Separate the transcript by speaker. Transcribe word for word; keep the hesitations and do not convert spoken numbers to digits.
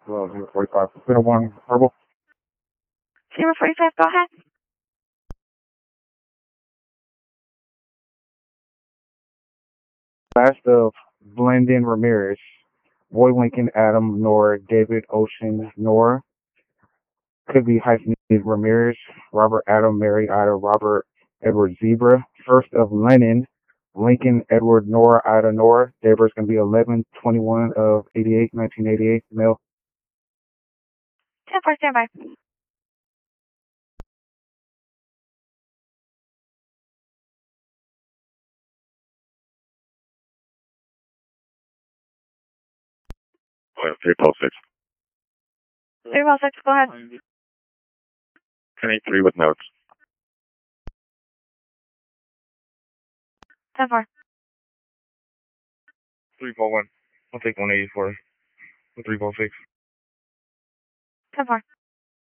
Speaker 1: Well, zero forty-five. zero one, verbal.
Speaker 2: zero forty-five, go ahead.
Speaker 1: Last of Blendon Ramirez. Roy Lincoln, Adam, Nora, David, Ocean, Nora. Could be hyphenated Ramirez, Robert, Adam, Mary, Ida, Robert, Edward, Zebra. First of Lennon, Lincoln, Edward, Nora, Ida, Nora. Date of birth is going to be eleven twenty-one of eighty-eight, nineteen eighty-eight, male.
Speaker 2: ten four, standby.
Speaker 3: three twelve six.
Speaker 2: three twelve six, go ahead.
Speaker 3: ten eighty-three with notes.
Speaker 2: ten four.
Speaker 3: three four one. I'll take one eighty-four with three twelve six.
Speaker 2: ten four.